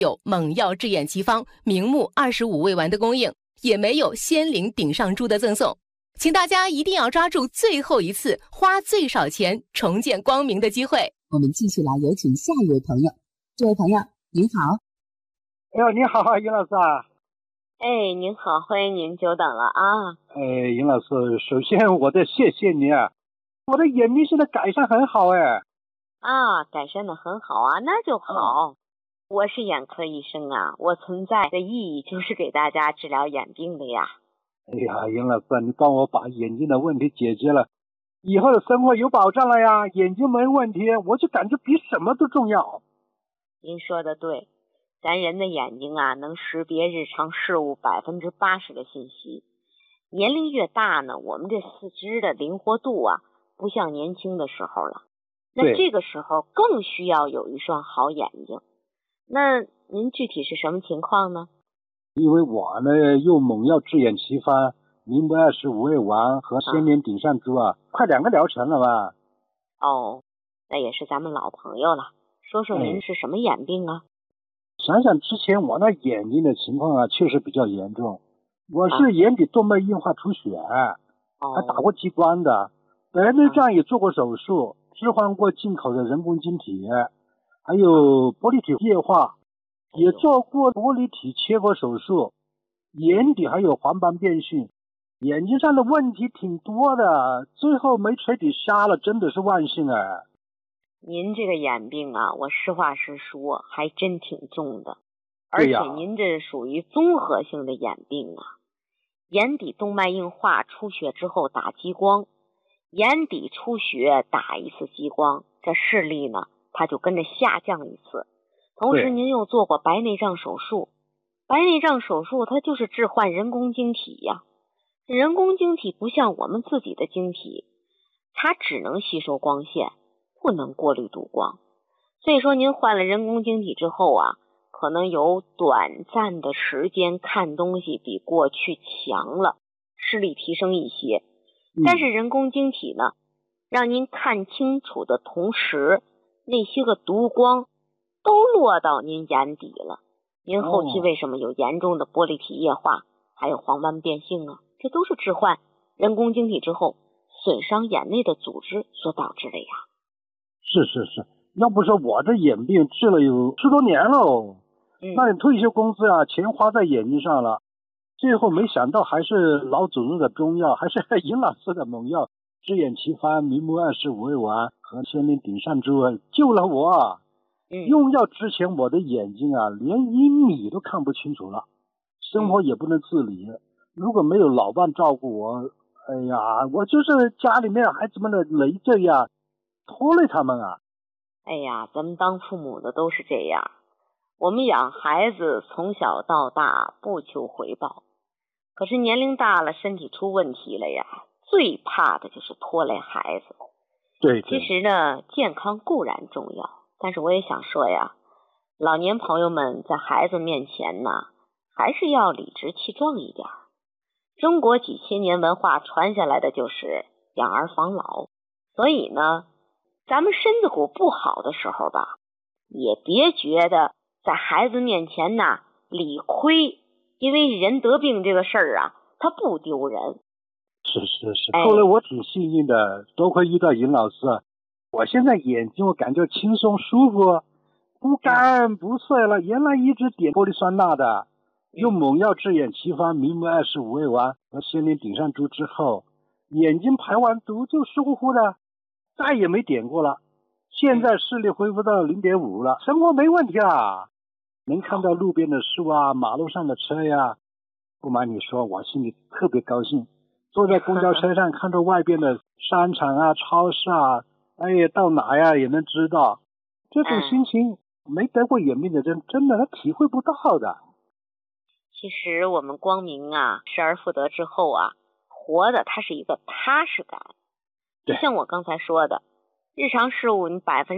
有猛药治眼奇方明目25味丸的供应，也没有仙灵顶上珠的赠送。请大家一定要抓住最后一次花最少钱重见光明的机会。 我们继续来有请下一位朋友。这位朋友您好。 哎呦，你好，尹老师啊。 哎，您好，欢迎您，久等了啊。 尹老师，首先我得谢谢你啊，我的眼病现在改善很好哎。 啊，改善的很好啊，那就好。我是眼科医生啊，我存在的意义就是给大家治疗眼病的呀。 哎呀，尹老师，你帮我把眼睛的问题解决了，以后的生活有保障了呀，眼睛没问题，我就感觉比什么都重要。 您说的对，咱人的眼睛啊，能识别日常事物80%的信息。年龄越大呢，我们这四肢的灵活度啊，不像年轻的时候了。那这个时候更需要有一双好眼睛。那您具体是什么情况呢？ 因为我呢用猛药治眼奇方明目25味丸和仙灵顶上珠啊，快2个疗程了吧。 哦，那也是咱们老朋友了。说说您是什么眼病啊？ 想想之前我那眼睛的情况啊，确实比较严重。我是眼底动脉硬化出血，还打过激光的，白内障也做过手术，置换过进口的人工晶体，还有玻璃体液化，也做过玻璃体切割手术，眼底还有黄斑变性，眼睛上的问题挺多的，最后没彻底瞎了，真的是万幸哎。 您这个眼病啊，我实话实说，还真挺重的，而且您这属于综合性的眼病啊。眼底动脉硬化出血之后打激光，眼底出血打一次激光，这视力呢它就跟着下降一次。同时您又做过白内障手术，白内障手术它就是置换人工晶体呀。人工晶体不像我们自己的晶体，它只能吸收光线，不能过滤度光。所以说您换了人工晶体之后啊，可能有短暂的时间看东西比过去强了，视力提升一些。但是人工晶体呢，让您看清楚的同时，那些个毒光都落到您眼底了。您后期为什么有严重的玻璃体液化，还有黄斑变性啊？这都是置换人工晶体之后损伤眼内的组织所导致的呀。 是，要不说我这眼病治了有10多年了。那你退休工资啊，钱花在眼睛上了，最后没想到还是老祖宗的中药，还是尹老师的猛药治眼奇方明目25味丸和仙灵顶上珠救了我。用药之前我的眼睛啊连1米都看不清楚了，生活也不能自理，如果没有老伴照顾我，哎呀，我就是家里面孩子们的累赘呀，拖累他们啊。 哎呀，咱们当父母的都是这样，我们养孩子从小到大不求回报，可是年龄大了身体出问题了呀，最怕的就是拖累孩子。 对， 其实呢健康固然重要，但是我也想说呀，老年朋友们在孩子面前呢还是要理直气壮一点。中国几千年文化传下来的就是养儿防老，所以呢咱们身子骨不好的时候吧，也别觉得在孩子面前呢理亏，因为人得病这个事儿啊，它不丢人。 是，后来我挺幸运的，多亏遇到尹老师，我现在眼睛我感觉轻松舒服，不干不涩了，原来一直点玻璃酸钠的，用猛药治眼奇方明目25味丸和仙灵顶上珠之后，眼睛排完毒就舒服了，再也没点过了。现在视力恢复到0.5了，生活没问题了，能看到路边的树啊，马路上的车呀。不瞒你说，我心里特别高兴，坐在公交车上看着外边的商场啊，超市啊，哎呀，到哪呀也能知道，这种心情没得过眼病的人真的他体会不到的。 其实我们光明啊，失而复得之后啊，活的它是一个踏实感。就像我刚才说的，日常事物你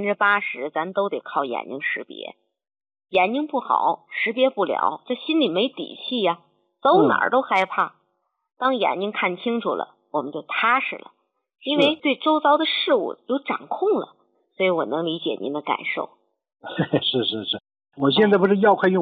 80%咱都得靠眼睛识别，眼睛不好识别不了，这心里没底气呀，走哪儿都害怕。当眼睛看清楚了，我们就踏实了，因为对周遭的事物有掌控了，所以我能理解您的感受。 是， 我现在不是药快用